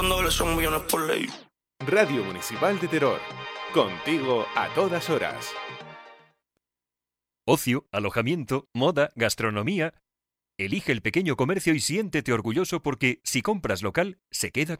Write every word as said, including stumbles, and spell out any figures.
dándole son millones por ley. Radio Municipal de Teror. Contigo a todas horas. Ocio, alojamiento, moda, gastronomía. Elige el pequeño comercio y siéntete orgulloso porque si compras local, se queda